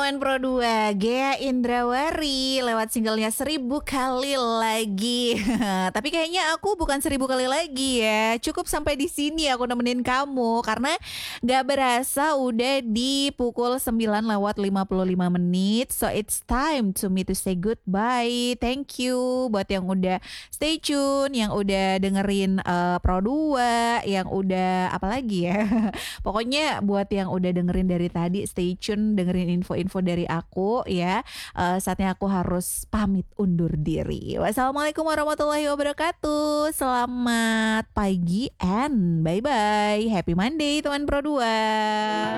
teman Pro 2, Gea Indrawari lewat singlenya 1000 kali lagi. Tapi kayaknya aku bukan 1000 kali lagi ya. Cukup sampai di sini aku nemenin kamu karena gak berasa udah di pukul 9:55. So it's time to me to say goodbye. Thank you buat yang udah stay tune, yang udah dengerin Pro 2, yang udah apa lagi ya. Pokoknya buat yang udah dengerin dari tadi, stay tune dengerin info-info dari aku ya. Saatnya aku harus pamit undur diri. Wassalamualaikum warahmatullahi wabarakatuh. Selamat pagi and bye-bye. Happy Monday teman Pro 2.